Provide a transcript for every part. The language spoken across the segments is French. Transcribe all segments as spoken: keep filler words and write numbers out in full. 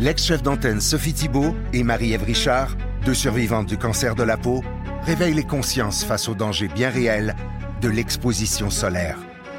L'ex-chef d'antenne Sophie Thibault et Marie-Ève Richard, deux survivantes du cancer de la peau, réveillent les consciences face aux dangers bien réels de l'exposition solaire.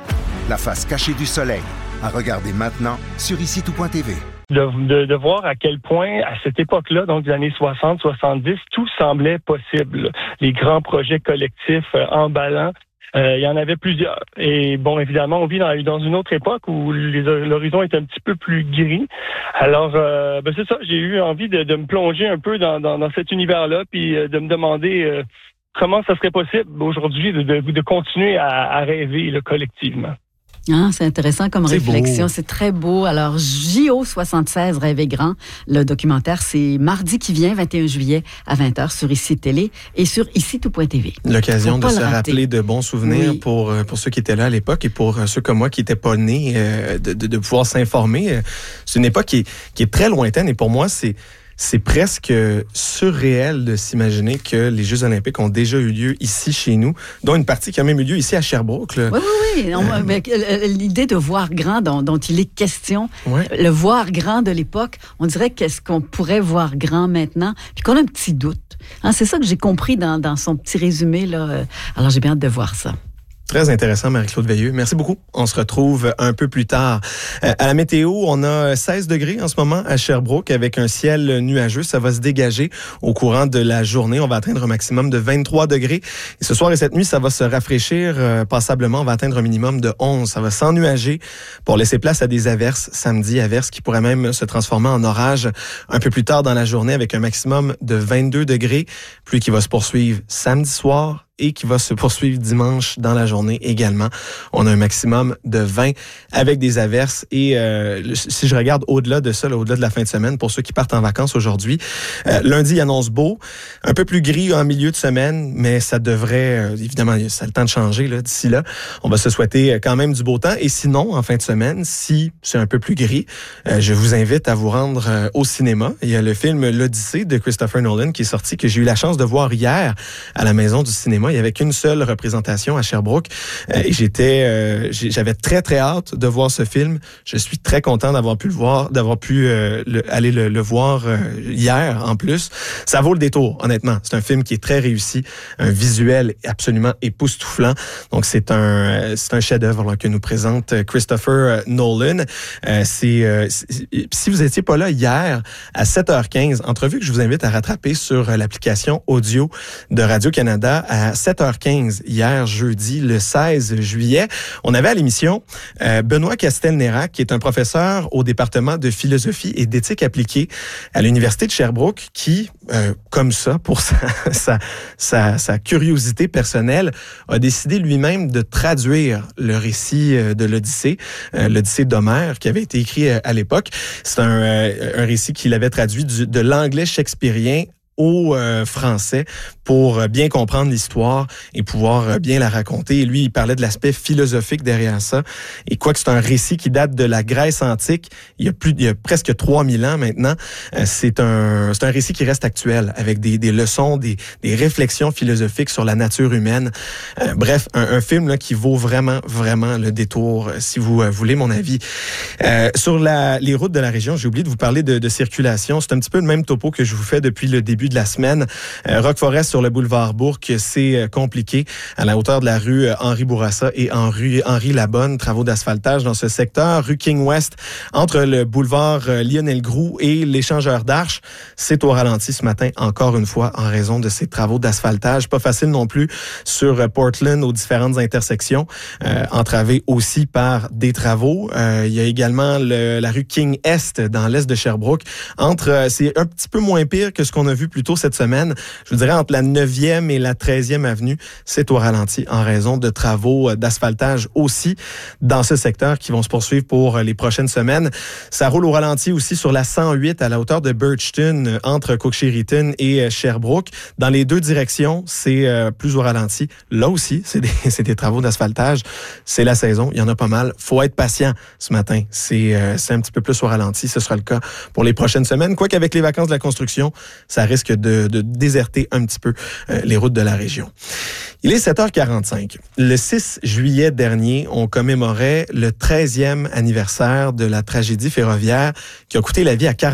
La face cachée du soleil, à regarder maintenant sur ici tout point t v. De, de, de voir à quel point, à cette époque-là, donc des années soixante soixante-dix, tout semblait possible. Les grands projets collectifs euh, emballants, euh, il y en avait plusieurs. Et bon, évidemment, on vit dans, dans une autre époque où les, l'horizon est un petit peu plus gris. Alors, euh, ben c'est ça, j'ai eu envie de, de me plonger un peu dans, dans, dans cet univers-là, puis euh, de me demander euh, comment ça serait possible aujourd'hui de, de, de continuer à, à rêver là, collectivement. Ah, c'est intéressant comme c'est réflexion. Beau. C'est très beau. Alors, J O soixante-seize, Rêver grand. Le documentaire, c'est mardi qui vient, vingt et un juillet, à vingt heures, sur Ici Télé et sur ici tout point t v. L'occasion de se rappeler de bons souvenirs oui. pour, pour ceux qui étaient là à l'époque et pour ceux comme moi qui n'étaient pas nés, euh, de, de, de pouvoir s'informer. C'est une époque qui est, qui est très lointaine et pour moi, c'est C'est presque surréel de s'imaginer que les Jeux olympiques ont déjà eu lieu ici, chez nous, dont une partie qui a même eu lieu ici à Sherbrooke. Là. Oui, oui, oui. On, euh, l'idée de voir grand dont, dont il est question, ouais. le voir grand de l'époque, on dirait qu'est-ce qu'on pourrait voir grand maintenant, puis qu'on a un petit doute. Hein, c'est ça que j'ai compris dans, dans son petit résumé. Là. Alors, j'ai bien hâte de voir ça. Très intéressant, Marie-Claude Veilleux. Merci beaucoup. On se retrouve un peu plus tard. Euh, à la météo, on a seize degrés en ce moment à Sherbrooke avec un ciel nuageux. Ça va se dégager au courant de la journée. On va atteindre un maximum de vingt-trois degrés. Et ce soir et cette nuit, ça va se rafraîchir euh, passablement. On va atteindre un minimum de onze. Ça va s'ennuager pour laisser place à des averses samedi. Averses qui pourraient même se transformer en orage un peu plus tard dans la journée avec un maximum de vingt-deux degrés. Pluie qui va se poursuivre samedi soir et qui va se poursuivre dimanche dans la journée également. On a un maximum de vingt avec des averses. Et euh, si je regarde au-delà de ça, là, au-delà de la fin de semaine, pour ceux qui partent en vacances aujourd'hui, euh, lundi, il annonce beau, un peu plus gris en milieu de semaine, mais ça devrait, euh, évidemment, ça a le temps de changer là, d'ici là. On va se souhaiter quand même du beau temps. Et sinon, en fin de semaine, si c'est un peu plus gris, euh, je vous invite à vous rendre euh, au cinéma. Il y a le film L'Odyssée de Christopher Nolan qui est sorti, que j'ai eu la chance de voir hier à la Maison du cinéma. Il n'y avait qu'une seule représentation à Sherbrooke euh, et j'étais, euh, j'avais très très hâte de voir ce film. Je suis très content d'avoir pu le voir, d'avoir pu euh, le, aller le, le voir euh, hier en plus. Ça vaut le détour, honnêtement. C'est un film qui est très réussi, un visuel absolument époustouflant. Donc c'est un, c'est un chef-d'œuvre là, que nous présente Christopher Nolan. Euh, c'est, euh, c'est, si vous étiez pas là hier à sept heures quinze, entrevue que je vous invite à rattraper sur l'application audio de Radio-Canada à sept heures quinze hier, jeudi, le seize juillet. On avait à l'émission euh, Benoît Castelnerac, qui est un professeur au département de philosophie et d'éthique appliquée à l'Université de Sherbrooke, qui, euh, comme ça, pour sa, sa, sa, sa curiosité personnelle, a décidé lui-même de traduire le récit de l'Odyssée, euh, l'Odyssée d'Homère, qui avait été écrit à l'époque. C'est un, euh, un récit qu'il avait traduit du, de l'anglais shakespearien au euh, français pour bien comprendre l'histoire et pouvoir bien la raconter. Et lui, il parlait de l'aspect philosophique derrière ça. Et quoique c'est un récit qui date de la Grèce antique, il y a plus, il y a presque trois mille ans maintenant, euh, c'est un, c'est un récit qui reste actuel avec des, des leçons, des, des réflexions philosophiques sur la nature humaine. Euh, bref, un, un film là qui vaut vraiment, vraiment le détour, si vous euh, voulez mon avis. Euh, sur la, les routes de la région, j'ai oublié de vous parler de, de circulation. C'est un petit peu le même topo que je vous fais depuis le début de la semaine. Euh, Roqueforest sur le boulevard Bourque, c'est euh, compliqué à la hauteur de la rue Henri Bourassa et en rue Henri Labonne, travaux d'asphaltage dans ce secteur. Rue King West, entre le boulevard euh, Lionel Groulx et l'échangeur d'Arches, c'est au ralenti ce matin, encore une fois, en raison de ces travaux d'asphaltage. Pas facile non plus sur euh, Portland, aux différentes intersections, euh, entravées aussi par des travaux. Euh, il y a également le, la rue King Est, dans l'est de Sherbrooke. Entre, euh, c'est un petit peu moins pire que ce qu'on a vu plus tôt cette semaine. Je vous dirais entre la neuvième et la treizième avenue, c'est au ralenti en raison de travaux d'asphaltage aussi dans ce secteur qui vont se poursuivre pour les prochaines semaines. Ça roule au ralenti aussi sur la cent huit à la hauteur de Birchton, entre Cook-Sheridan et Sherbrooke. Dans les deux directions, c'est plus au ralenti. Là aussi, c'est des, c'est des travaux d'asphaltage. C'est la saison, il y en a pas mal. Faut être patient ce matin. C'est, c'est un petit peu plus au ralenti. Ce sera le cas pour les prochaines semaines. Quoique avec les vacances de la construction, ça risque de, de déserter un petit peu euh, les routes de la région. Il est sept heures quarante-cinq. Le six juillet dernier, on commémorait le treizième anniversaire de la tragédie ferroviaire qui a coûté la vie à quarante